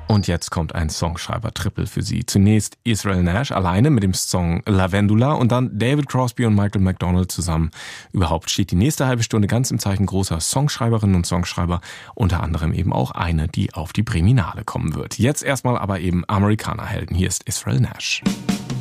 Und jetzt kommt ein Songschreiber-Triple für Sie. Zunächst Israel Nash alleine mit dem Song Lavendula und dann David Crosby und Michael McDonald zusammen. Überhaupt steht die nächste halbe Stunde ganz im Zeichen großer Songschreiberinnen und Songschreiber, unter anderem eben auch eine, die auf die Breminale kommen wird. Jetzt erstmal aber eben Amerikanerhelden. Hier ist Israel Nash.